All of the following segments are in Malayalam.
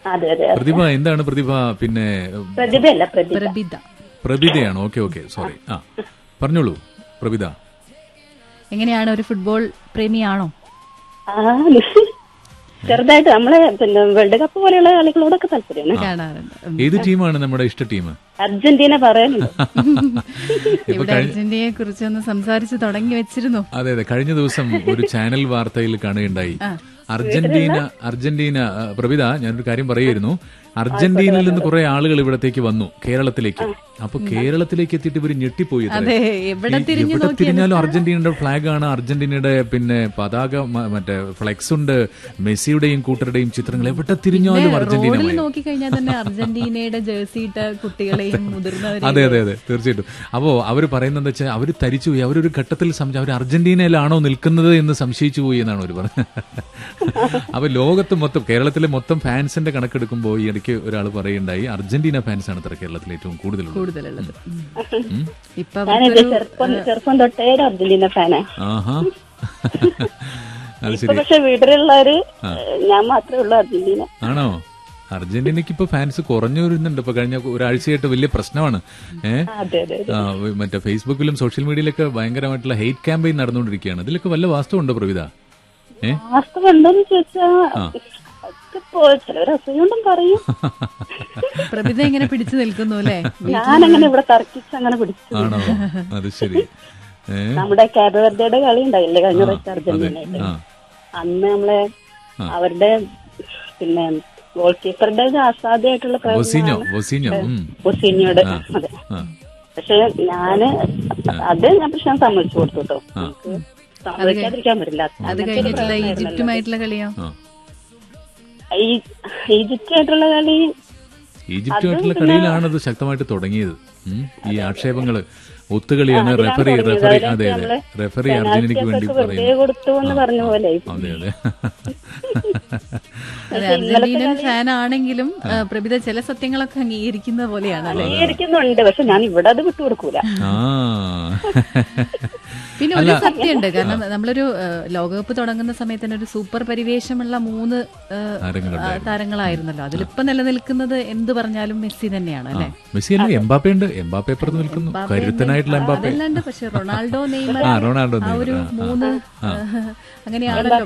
അതെ അതെ. പ്രതിഭ എന്താണ് പ്രതിഭ? പിന്നെ പ്രതിഭയല്ല, പ്രഭിത. പ്രഭിതയാണ്. Okay okay, sorry. പറഞ്ഞോളൂ പ്രഭിത. എങ്ങനെയാണ്, ഒരു ഫുട്ബോൾ പ്രേമിയാണോ? ചെറുതായിട്ട് നമ്മളെ പിന്നെ വേൾഡ് കപ്പ് പോലെയുള്ള കളികളോടൊക്കെ താല്പര്യമാണ്. കാണാറുണ്ട്. ഏത് ടീമാണ് നമ്മുടെ ഇഷ്ട ടീം? അർജന്റീന പറയാനുണ്ട്. ഇവിടെ അർജന്റീനയെ കുറിച്ചൊന്ന് സംസാരിച്ച് തുടങ്ങി വെച്ചിരുന്നു. അതെ അതെ, കഴിഞ്ഞ ദിവസം ഒരു ചാനൽ വാർത്തയിൽ കാണുകയുണ്ടായി. അർജന്റീന പ്രഭിത, ഞാനൊരു കാര്യം പറയുമായിരുന്നു. അർജന്റീനയിൽ നിന്ന് കുറെ ആളുകൾ ഇവിടത്തേക്ക് വന്നു, കേരളത്തിലേക്ക്. അപ്പൊ കേരളത്തിലേക്ക് എത്തിയിട്ട് ഇവര് ഞെട്ടിപ്പോയി. എവിടെ തിരിഞ്ഞാലും അർജന്റീനയുടെ ഫ്ലാഗ് ആണ്, അർജന്റീനയുടെ പിന്നെ പതാക, മറ്റേ ഫ്ലെക്സ് ഉണ്ട്, മെസ്സിയുടെയും കൂട്ടരുടെയും ചിത്രങ്ങൾ. എവിടെ തിരിഞ്ഞാലും അർജന്റീന നോക്കിക്കഴിഞ്ഞാൽ തന്നെ അർജന്റീനയുടെ ജേഴ്സി ഇട്ട കുട്ടികളെയും മുതിർന്നവരെയും. അതെ അതെ അതെ, തീർച്ചയായിട്ടും. അപ്പോ അവര് പറയുന്നത് വെച്ചാൽ അവര് തരിച്ചുപോയി. അവരൊരു ഘട്ടത്തിൽ അവർ അർജന്റീനയിലാണോ നിൽക്കുന്നത് എന്ന് സംശയിച്ചു പോയി എന്നാണ് അവർ പറഞ്ഞത്. അപ്പൊ ലോകത്ത് മൊത്തം, കേരളത്തിലെ മൊത്തം ഫാൻസിന്റെ കണക്കെടുക്കുമ്പോൾ ഈ ഇടയ്ക്ക് ഒരാൾ പറയുണ്ടായി, അർജന്റീന ഫാൻസ് ആണ് ഇത്ര കേരളത്തിൽ ഏറ്റവും കൂടുതലുള്ളത്. ചെറുപ്പം തൊട്ടേ അർജന്റീന ഫാനാ. ആഹാ, അത് ശരി. പക്ഷെ വീട്ടിലുള്ളവര് ഞാൻ മാത്രമേ ഉള്ളൂ അർജന്റീന. ആണോ? അർജന്റീനയ്ക്ക് ഇപ്പൊ ഫാൻസ് കുറഞ്ഞു വരുന്നുണ്ട്. ഇപ്പൊ കഴിഞ്ഞ ഒരാഴ്ചയായിട്ട് വലിയ പ്രശ്നമാണ്. മറ്റേ ഫേസ്ബുക്കിലും സോഷ്യൽ മീഡിയയിലൊക്കെ ഭയങ്കരമായിട്ടുള്ള ഹെയ്റ്റ് ക്യാമ്പയിൻ നടന്നുകൊണ്ടിരിക്കുകയാണ്. ഇതിലൊക്കെ വല്ല വാസ്തവമുണ്ടോ പ്രവിത? വാസ്തവമുണ്ടോന്ന് ചോദിച്ചാ ചിലവരസുഖം പറയും. പ്രഭിത ഇങ്ങനെ പിടിച്ചു നിൽക്കുന്നു അല്ലേ? ഞാനങ്ങനെ ഇവിടെ തർക്കിച്ച് അങ്ങനെ പിടിച്ചു. ആണോ? അത് ശരി. നമ്മുടെ കാബവർദയുടെ കളി ഉണ്ടായില്ലേ കഴിഞ്ഞ പ്രാവശ്യം അർജന്റീനയുടെ? അന്ന് നമ്മളെ അവരുടെ പിന്നെ ഗോൾ കീപ്പറുടെ അസാധ്യമായിട്ടുള്ള ബൊസീഞ്ഞോട്. അതെ, പക്ഷെ ഞാന് പക്ഷെ ഞാൻ സമ്മതിച്ചു കൊടുത്തു കേട്ടോ. സമ്മതിക്കാതിരിക്കാൻ പറ്റില്ല. അത് കഴിഞ്ഞിട്ടുള്ള ഈജിപ്തുമായിട്ടുള്ള കളിയോ? ഈജിപ്തുമായിട്ടുള്ള കളിയിലാണ് അത് ശക്തമായിട്ട് തുടങ്ങിയത്. ഈ ആക്ഷേപങ്ങള്, ഒത്തുകളിയാണ്, റെഫറി അതെ അതെ, റെഫറി അർജന്റീനയ്ക്ക് വേണ്ടി കൊടുത്തു എന്ന് പറഞ്ഞ പോലെ. അതെ അതെ. അർജന്റീനൻ ഫാൻ ആണെങ്കിലും പ്രഭിത ചില സത്യങ്ങളൊക്കെ അംഗീകരിക്കുന്ന പോലെയാണ്. അംഗീകരിക്കുന്നുണ്ട്, പക്ഷെ ഞാൻ ഇവിടെ അത് വിട്ടുകൊടുക്കൂല. പിന്നെ ഒരു സത്യമുണ്ട്, കാരണം നമ്മളൊരു ലോകകപ്പ് തുടങ്ങുന്ന സമയത്ത് തന്നെ ഒരു സൂപ്പർ പരിവേഷമുള്ള 3 താരങ്ങളായിരുന്നല്ലോ. അതിലിപ്പോ നിലനിൽക്കുന്നത് എന്ത് പറഞ്ഞാലും മെസ്സി തന്നെയാണ് അല്ലെ? മെസ്സി അല്ല, എംബാപ്പെ ഉണ്ട്. എംബാപ്പെ പുറത്ത് നിൽക്കുന്നു, കരുത്തനായിട്ടുള്ള എംബാപ്പെ. അതല്ലാണ്ട് പക്ഷെ റൊണാൾഡോ, നെയ്മർ, ആ ഒരു 3 അങ്ങനെയാണല്ലോ.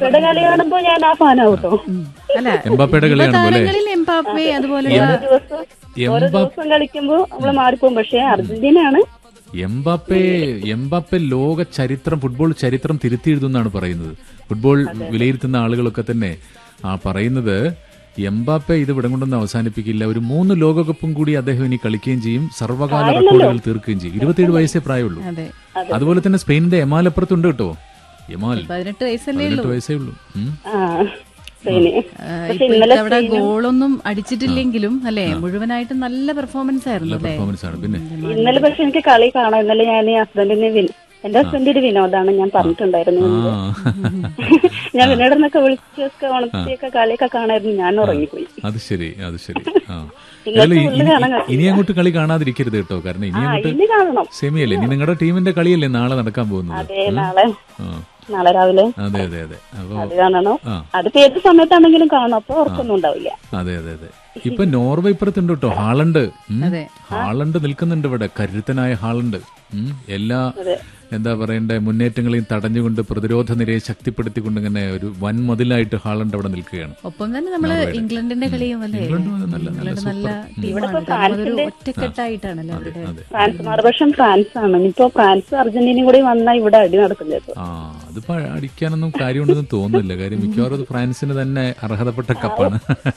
അല്ല, എംബാപ്പയുടെ താരങ്ങളിൽ എംബാപ്പെ അതുപോലെ ഓരോ ദിവസം കളിക്കുമ്പോ നമ്മള് മാറിപ്പോകും. പക്ഷെ അർജന്റീനയാണ് എംബാപ്പെ ലോക ചരിത്രം, ഫുട്ബോൾ ചരിത്രം തിരുത്തി എഴുതുന്നാണ് പറയുന്നത്. ഫുട്ബോൾ വിലയിരുത്തുന്ന ആളുകളൊക്കെ തന്നെ പറയുന്നത് എംബാപ്പെ ഇത് ഇവിടെ കൊണ്ടൊന്നും അവസാനിപ്പിക്കില്ല. ഒരു 3 ലോകകപ്പും കൂടി അദ്ദേഹം ഇനി കളിക്കുകയും ചെയ്യും, സർവ്വകാല റെക്കോർഡുകൾ തീർക്കുകയും ചെയ്യും. 27 വയസ്സേ പ്രായമുള്ളൂ. അതുപോലെ തന്നെ സ്പെയിനിന്റെ എമാൽ അപ്പുറത്തുണ്ട് കേട്ടോ. എമാൽ 18 വയസ്സേ ഉള്ളൂ. അവിടെ ഗോളൊന്നും അടിച്ചിട്ടില്ലെങ്കിലും അല്ലെ, മുഴുവനായിട്ട് നല്ല പെർഫോമൻസ് ആയിരുന്നു. പിന്നെ ഇന്നലെ പക്ഷെ എനിക്ക് കളി കാണാം. ഇന്നലെ ഞാൻ എന്റെ ഹസ്ബൻഡ് ഒരു വിനോദാണ്, ഞാൻ പറഞ്ഞിട്ടുണ്ടായിരുന്നു. ഞാൻ വിനോദനൊക്കെ വിളിച്ചൊക്കെ ഉണർത്തിയൊക്കെ കളിയൊക്കെ കാണായിരുന്നു. ഞാൻ ഉറങ്ങിപ്പോയി. അത് ശരി, അത് ശരി. ഇനി അങ്ങോട്ട് കളി കാണാതിരിക്കരുത് കേട്ടോ, കാരണം ഇനി അങ്ങോട്ട് സെമിയല്ലേ, ഇനി നിങ്ങളുടെ ടീമിന്റെ കളിയല്ലേ നാളെ നടക്കാൻ പോകുന്നത്. അതെ, നാളെ രാവിലെ. അതെ അതെ അതെ. അത് കാണണോ? അതിപ്പോ ഏത് സമയത്താണെങ്കിലും കാണും, അപ്പൊ ഉറക്കൊന്നും ഉണ്ടാവില്ല. അതെ അതെ അതെ. ഇപ്പൊ നോർവേ ഇപ്പുറത്തുണ്ട് കേട്ടോ, ഹാളണ്ട് നിൽക്കുന്നുണ്ട് ഇവിടെ, കരുത്തനായ ഹാളണ്ട്. എല്ലാ എന്താ പറയണ്ടേ, മുന്നേറ്റങ്ങളെയും തടഞ്ഞുകൊണ്ട് പ്രതിരോധ നിരയെ ശക്തിപ്പെടുത്തിക്കൊണ്ട് ഇങ്ങനെ ഒരു വൻ മതിലായിട്ട് ഹാളണ്ട് അവിടെ നിൽക്കുകയാണ്. ഒപ്പം തന്നെ നമ്മള് ഇംഗ്ലണ്ടിന്റെ കളിയും ഒറ്റക്കെട്ടായിട്ടാണല്ലോ. മറുപക്ഷം ഫ്രാൻസ് ആണ്. ഇനിയിപ്പോ ഫ്രാൻസ് അർജന്റീനയും കൂടി വന്നാൽ ഇവിടെ അടി നടക്കുന്നത്. അതിപ്പോ അടിക്കാനൊന്നും കാര്യമുണ്ടെന്ന് തോന്നുന്നില്ല. കാര്യം മിക്കവാറും അത് ഫ്രാൻസിന് തന്നെ അർഹതപ്പെട്ട കപ്പാണ്.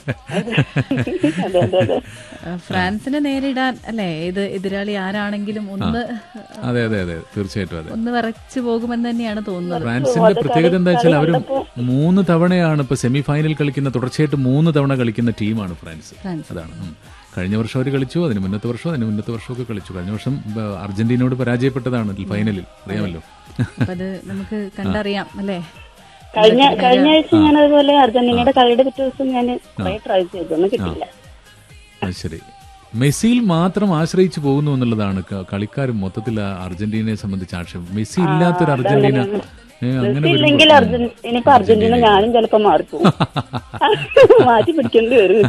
ഫ്രാൻസിനെ നേരിടാൻ അല്ലെ, ഏത് എതിരാളി ആരാണെങ്കിലും ഒന്ന്, അതെ അതെ അതെ, തീർച്ചയായിട്ടും അതെ, ഒന്ന് വിറച്ചു പോകുമെന്ന് തന്നെയാണ് തോന്നുന്നത്. ഫ്രാൻസിന്റെ പ്രത്യേകത എന്താ വെച്ചാൽ അവര് 3 തവണയാണ് ഇപ്പൊ സെമി ഫൈനൽ കളിക്കുന്ന, തുടർച്ചയായിട്ട് 3 തവണ കളിക്കുന്ന ടീമാണ് ഫ്രാൻസ്. അതാണ്. കഴിഞ്ഞ വർഷം അവർ കളിച്ചു, അതിന് മുന്നത്തെ വർഷമൊക്കെ കളിച്ചു. കഴിഞ്ഞ വർഷം അർജന്റീനയോട് പരാജയപ്പെട്ടതാണ് ഫൈനലിൽ, അറിയാമല്ലോ. അത് നമുക്ക് കണ്ടറിയാം അല്ലേ. കഴിഞ്ഞ ആഴ്ച ഞാൻ അതുപോലെ അർജന്റീനയുടെ കളിയുടെ പിറ്റേ ദിവസം ഞാൻ ട്രൈ ചെയ്തൊന്നും കിട്ടില്ല. അത് ശരി. മെസ്സിയിൽ മാത്രം ആശ്രയിച്ചു പോകുന്നു എന്നുള്ളതാണ് കളിക്കാരും മൊത്തത്തിൽ അർജന്റീനയെ സംബന്ധിച്ച് ആക്ഷേപം. മെസ്സി ഇല്ലാത്തൊരു അർജന്റീന അങ്ങനെ ഇനിയിപ്പോ അർജന്റീന ഞാനും ചിലപ്പോ മാറിപ്പോകും, മാറ്റി പിടിക്കേണ്ടി വരും.